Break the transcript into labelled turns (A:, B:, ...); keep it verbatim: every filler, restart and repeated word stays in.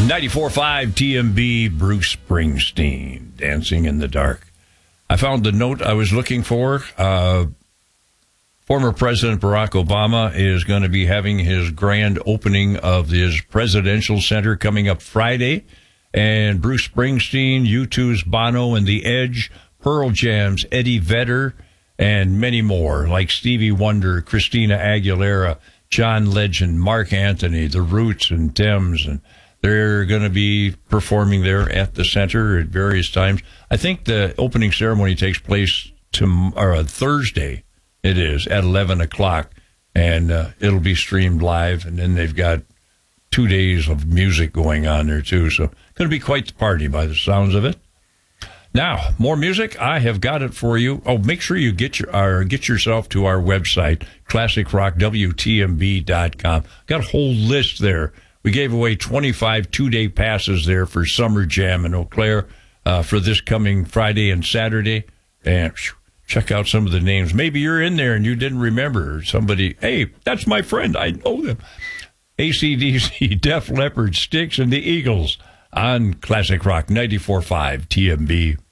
A: ninety-four point five T M B, Bruce Springsteen, Dancing in the Dark. I found the note I was looking for. Uh, former President Barack Obama is going to be having his grand opening of his presidential center coming up Friday. And Bruce Springsteen, U two's Bono and The Edge, Pearl Jam's Eddie Vedder, and many more, like Stevie Wonder, Christina Aguilera, John Legend, Mark Anthony, The Roots, and Thames, and they're going to be performing there at the center at various times. I think the opening ceremony takes place tomorrow, Thursday. It is at eleven o'clock, and uh, it'll be streamed live. And then they've got two days of music going on there too. So going to be quite the party by the sounds of it. Now, more music. I have got it for you. Oh, make sure you get your or get yourself to our website, classic rock w t m b dot com. Got a whole list there. We gave away twenty-five two-day passes there for Summer Jam in Eau Claire uh, for this coming Friday and Saturday. And whew, check out some of the names. Maybe you're in there and you didn't remember somebody. Hey, that's my friend. I know them. A C D C, Def Leppard, Styx, and the Eagles on Classic Rock ninety-four point five T M B.